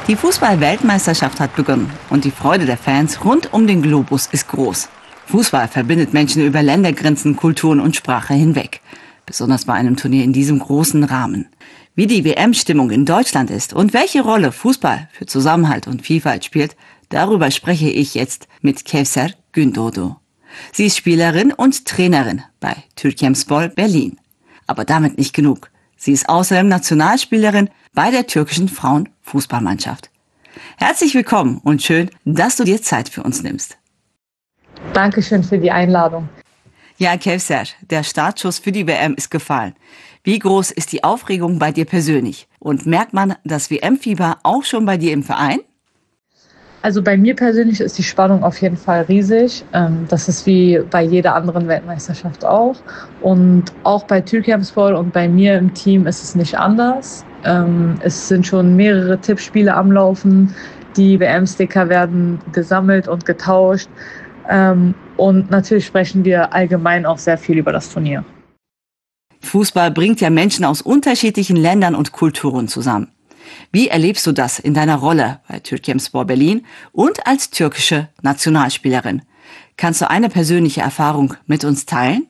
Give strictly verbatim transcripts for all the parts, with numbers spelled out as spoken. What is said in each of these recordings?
Die Fußball-Weltmeisterschaft hat begonnen und die Freude der Fans rund um den Globus ist groß. Fußball verbindet Menschen über Ländergrenzen, Kulturen und Sprache hinweg. Besonders bei einem Turnier in diesem großen Rahmen. Wie die W M-Stimmung in Deutschland ist und welche Rolle Fußball für Zusammenhalt und Vielfalt spielt, darüber spreche ich jetzt mit Kevser Gündoğdu. Sie ist Spielerin und Trainerin bei Türkiyemspor Berlin. Aber damit nicht genug. Sie ist außerdem Nationalspielerin bei der türkischen Frauenfußballmannschaft. Herzlich willkommen und schön, dass du dir Zeit für uns nimmst. Dankeschön für die Einladung. Ja, Kevser, der Startschuss für die W M ist gefallen. Wie groß ist die Aufregung bei dir persönlich? Und merkt man das W M-Fieber auch schon bei dir im Verein? Also bei mir persönlich ist die Spannung auf jeden Fall riesig. Das ist wie bei jeder anderen Weltmeisterschaft auch. Und auch bei Türkiyemspor und bei mir im Team ist es nicht anders. Es sind schon mehrere Tippspiele am Laufen. Die W M-Sticker werden gesammelt und getauscht. Und natürlich sprechen wir allgemein auch sehr viel über das Turnier. Fußball bringt ja Menschen aus unterschiedlichen Ländern und Kulturen zusammen. Wie erlebst du das in deiner Rolle bei Türkiyemspor Berlin und als türkische Nationalspielerin? Kannst du eine persönliche Erfahrung mit uns teilen?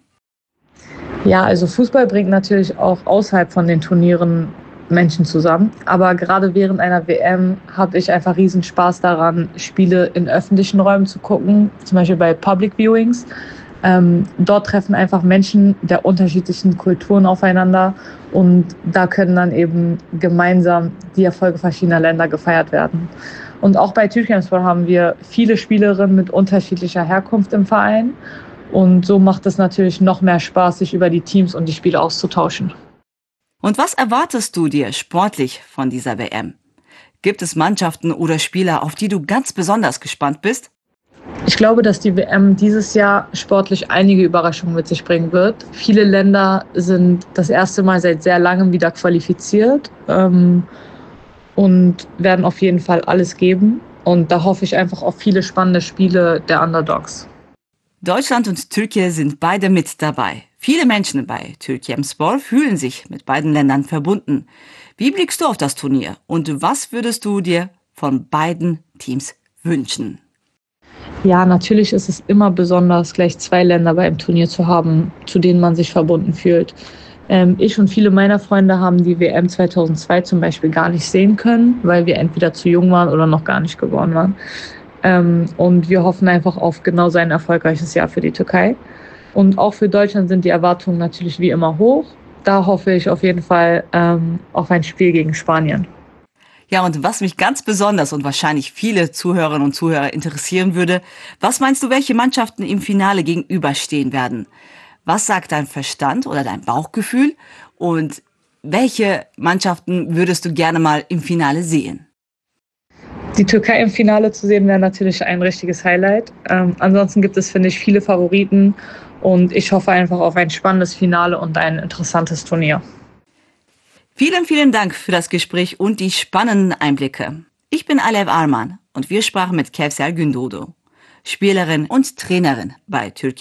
Ja, also Fußball bringt natürlich auch außerhalb von den Turnieren Menschen zusammen. Aber gerade während einer W M habe ich einfach riesen Spaß daran, Spiele in öffentlichen Räumen zu gucken, zum Beispiel bei Public Viewings. Ähm, dort treffen einfach Menschen der unterschiedlichen Kulturen aufeinander und da können dann eben gemeinsam die Erfolge verschiedener Länder gefeiert werden. Und auch bei Türkiyemspor haben wir viele Spielerinnen mit unterschiedlicher Herkunft im Verein und so macht es natürlich noch mehr Spaß, sich über die Teams und die Spiele auszutauschen. Und was erwartest du dir sportlich von dieser W M? Gibt es Mannschaften oder Spieler, auf die du ganz besonders gespannt bist? Ich glaube, dass die W M dieses Jahr sportlich einige Überraschungen mit sich bringen wird. Viele Länder sind das erste Mal seit sehr langem wieder qualifiziert ähm, und werden auf jeden Fall alles geben. Und da hoffe ich einfach auf viele spannende Spiele der Underdogs. Deutschland und Türkei sind beide mit dabei. Viele Menschen bei Türkiyemspor fühlen sich mit beiden Ländern verbunden. Wie blickst du auf das Turnier und was würdest du dir von beiden Teams wünschen? Ja, natürlich ist es immer besonders, gleich zwei Länder beim Turnier zu haben, zu denen man sich verbunden fühlt. Ähm, ich und viele meiner Freunde haben die W M zweitausendzwei zum Beispiel gar nicht sehen können, weil wir entweder zu jung waren oder noch gar nicht geboren waren. Ähm, und wir hoffen einfach auf genau so ein erfolgreiches Jahr für die Türkei. Und auch für Deutschland sind die Erwartungen natürlich wie immer hoch. Da hoffe ich auf jeden Fall ähm, auf ein Spiel gegen Spanien. Ja, und was mich ganz besonders und wahrscheinlich viele Zuhörerinnen und Zuhörer interessieren würde, was meinst du, welche Mannschaften im Finale gegenüberstehen werden? Was sagt dein Verstand oder dein Bauchgefühl? Und welche Mannschaften würdest du gerne mal im Finale sehen? Die Türkei im Finale zu sehen, wäre natürlich ein richtiges Highlight. Ähm, ansonsten gibt es, finde ich, viele Favoriten. Und ich hoffe einfach auf ein spannendes Finale und ein interessantes Turnier. Vielen, vielen Dank für das Gespräch und die spannenden Einblicke. Ich bin Alev Arman und wir sprachen mit Kevser Gündoğdu, Spielerin und Trainerin bei Türkei.